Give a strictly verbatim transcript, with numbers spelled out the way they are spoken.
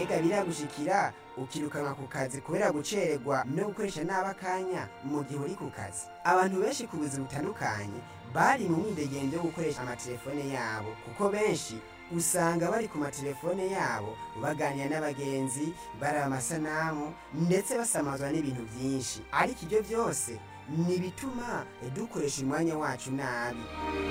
mbega biragushikira ukirukanwa ku kazi kubera gucererwa no gukoresha nabi akanya mu gihe uri ku kazi? Abantu benshi ku buzima butandukanye bari mu mwidegembyo wo gukoresha amatelefone yabo, kuko benshi usanga bari ku matelefone yabo baganira n'abagenzi, baraba amasanamu ndetse basamazwa n'ibintu byinshi. Ariko ibyo byose ni bituma dukoresha umwanya wacu nabi.